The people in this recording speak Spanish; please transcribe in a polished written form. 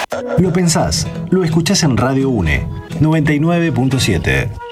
Lo pensás, lo escuchás en Radio UNE 99.7.